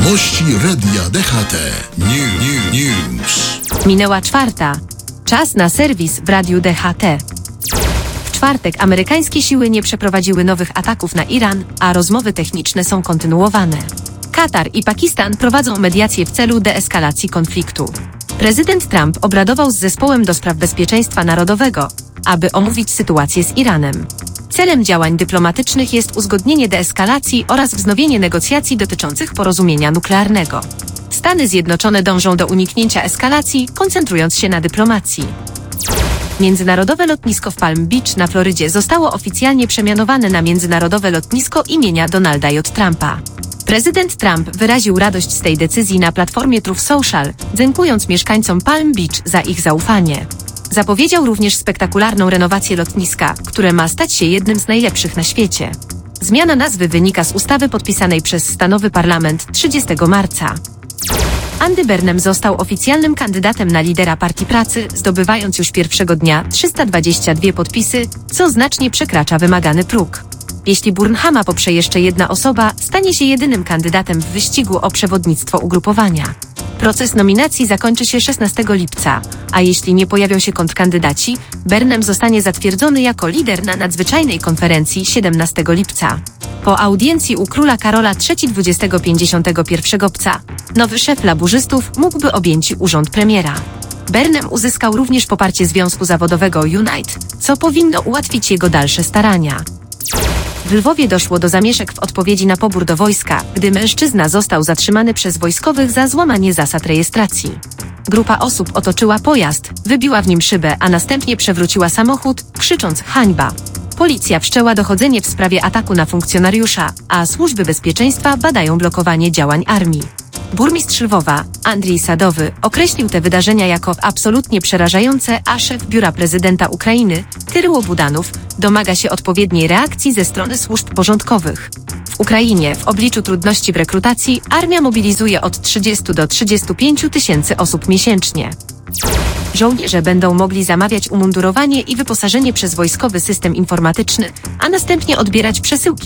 Wiadomości Radia DHT. News. Minęła czwarta. Czas na serwis w Radiu DHT. W czwartek amerykańskie siły nie przeprowadziły nowych ataków na Iran, a rozmowy techniczne są kontynuowane. Katar i Pakistan prowadzą mediacje w celu deeskalacji konfliktu. Prezydent Trump obradował z zespołem do spraw bezpieczeństwa narodowego, aby omówić sytuację z Iranem. Celem działań dyplomatycznych jest uzgodnienie deeskalacji oraz wznowienie negocjacji dotyczących porozumienia nuklearnego. Stany Zjednoczone dążą do uniknięcia eskalacji, koncentrując się na dyplomacji. Międzynarodowe lotnisko w Palm Beach na Florydzie zostało oficjalnie przemianowane na Międzynarodowe Lotnisko imienia Donalda J. Trumpa. Prezydent Trump wyraził radość z tej decyzji na platformie Truth Social, dziękując mieszkańcom Palm Beach za ich zaufanie. Zapowiedział również spektakularną renowację lotniska, które ma stać się jednym z najlepszych na świecie. Zmiana nazwy wynika z ustawy podpisanej przez stanowy parlament 30 marca. Andy Burnham został oficjalnym kandydatem na lidera Partii Pracy, zdobywając już pierwszego dnia 322 podpisy, co znacznie przekracza wymagany próg. Jeśli Burnhama poprze jeszcze jedna osoba, stanie się jedynym kandydatem w wyścigu o przewodnictwo ugrupowania. Proces nominacji zakończy się 16 lipca, a jeśli nie pojawią się kontrkandydaci, Burnham zostanie zatwierdzony jako lider na nadzwyczajnej konferencji 17 lipca. Po audiencji u króla Karola III 2051 nowy szef laburzystów mógłby objąć urząd premiera. Burnham uzyskał również poparcie Związku Zawodowego Unite, co powinno ułatwić jego dalsze starania. W Lwowie doszło do zamieszek w odpowiedzi na pobór do wojska, gdy mężczyzna został zatrzymany przez wojskowych za złamanie zasad rejestracji. Grupa osób otoczyła pojazd, wybiła w nim szybę, a następnie przewróciła samochód, krzycząc „hańba”. Policja wszczęła dochodzenie w sprawie ataku na funkcjonariusza, a służby bezpieczeństwa badają blokowanie działań armii. Burmistrz Lwowa, Andrzej Sadowy, określił te wydarzenia jako absolutnie przerażające, a szef biura prezydenta Ukrainy, Kyryło Budanow, domaga się odpowiedniej reakcji ze strony służb porządkowych. W Ukrainie, w obliczu trudności w rekrutacji, armia mobilizuje od 30 do 35 tysięcy osób miesięcznie. Żołnierze będą mogli zamawiać umundurowanie i wyposażenie przez wojskowy system informatyczny, a następnie odbierać przesyłki